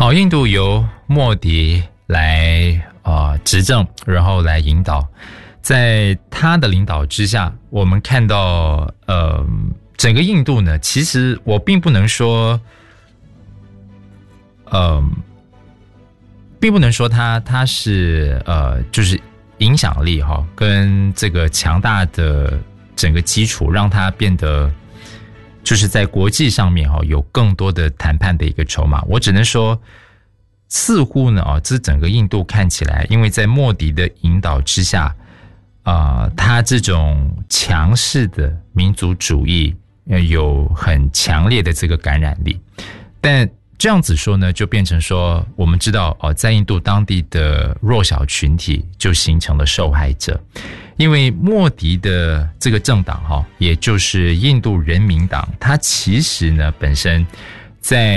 印度由莫迪来执政，然后来引导，在他的领导之下，我们看到整个印度呢，其实我并不能说他是就是影响力跟这个强大的整个基础让他变得就是在国际上面有更多的谈判的一个筹码。我只能说似乎呢这整个印度看起来，因为在莫迪的引导之下他这种强势的民族主义有很强烈的这个感染力。但这样子说呢，就变成说我们知道在印度当地的弱小群体就形成了受害者，因为莫迪的这个政党也就是印度人民党，它其实呢本身在